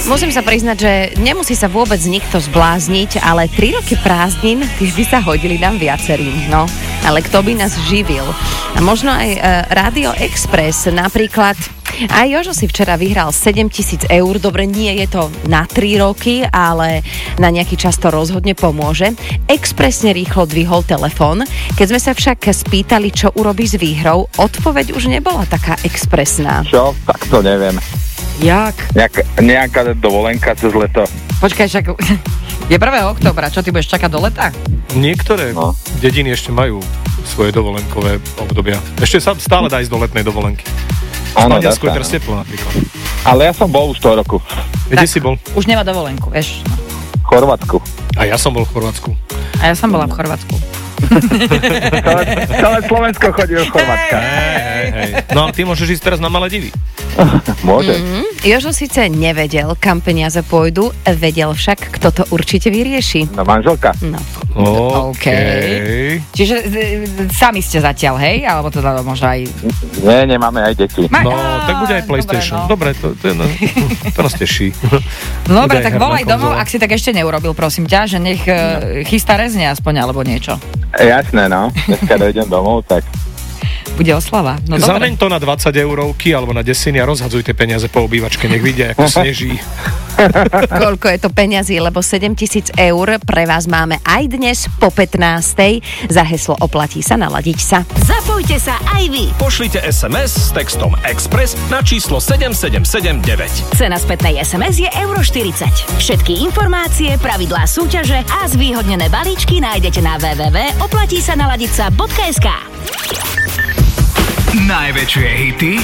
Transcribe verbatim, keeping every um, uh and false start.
Musím sa priznať, že nemusí sa vôbec nikto zblázniť, ale tri roky prázdnin, ty by sa hodili nám viacerým, no. Ale kto by nás živil? A možno aj uh, Rádio Express, napríklad. Aj Jožo si včera vyhral sedemtisíc eur, dobre, nie je to na tri roky, ale na nejaký čas to rozhodne pomôže. Expresne rýchlo dvihol telefón. Keď sme sa však spýtali, čo urobí s výhrou, odpoveď už nebola taká expresná. Čo? Tak to neviem. Jak? Nejaká, nejaká dovolenka cez leto. Počkaj, však je prvého októbra, čo ty budeš čakať do leta? Niektoré No. dediny ešte majú svoje dovolenkové obdobia. Ešte sa stále dá ísť do letnej dovolenky. V Áno, dá Španielsku je sa. teraz teplo napríklad. Ale ja som bol už toho roku. Kde si bol? Už nemá dovolenku, vieš. V Chorvátsku. A ja som bol v Chorvátsku. A ja som bola v Chorvátsku. Celé, celé Slovensko chodí do Chorvátska. Hej, hej. No ale ty môžeš ísť teraz na Maledivy. Môže. Mm-hmm. Jožo síce nevedel, kam peniaze pôjdu, vedel však, kto to určite vyrieši. No manželka. No. OK. Čiže e, sami ste zatiaľ, hej? Alebo teda možno aj... Nie, nemáme aj deti. Ma- No, Á, tak bude aj PlayStation. Dobre, Dobre, to, to, je, no, to nás teší. no. Dobre, Bude aj tak herná volaj domov, konzola. ak si tak ešte neurobil, prosím ťa, že nech e, chystá rezne aspoň, alebo niečo. Jasné, no. Dneska dojdem domov, tak... Bude oslava. No dobre. Zameň to na dvadsať eurovky alebo na desiny a rozhadzuj tie peniaze po obývačke, nech vidia, ako sneží. Koľko je to peňazí, lebo sedemtisíc eur pre vás máme aj dnes po pätnástej. Za heslo oplatí sa naladiť sa. Zapojte sa aj vy. Pošlite es em es s textom Express na číslo sedem sedem sedem deväť. Cena spätnej es em es je euro štyridsať. Všetky informácie, pravidlá súťaže a zvýhodnené balíčky nájdete na w w w bodka oplatí sa naladiť sa bodka es ká. Najväčšie hity